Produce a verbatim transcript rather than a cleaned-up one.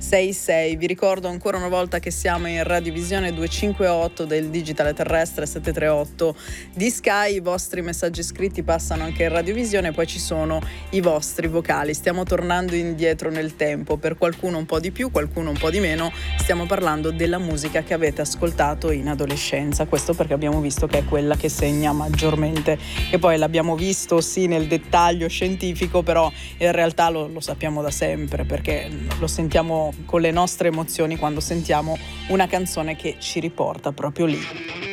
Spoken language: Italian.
sei sei. Vi ricordo ancora una volta che siamo in radiovisione duecentocinquantotto del digitale terrestre, settecentotrentotto di Sky. I vostri messaggi scritti passano anche in radiovisione, poi ci sono i vostri vocali. Stiamo tornando indietro nel tempo, per qualcuno un po' di più, qualcuno un po' di meno. Stiamo parlando della musica che avete ascoltato in adolescenza, questo perché abbiamo visto che è quella che segna maggiormente, che poi l'abbiamo visto sì nel dettaglio scientifico, però in realtà lo, lo sappiamo da sempre, perché lo sentiamo con le nostre emozioni quando sentiamo una canzone che ci riporta proprio lì.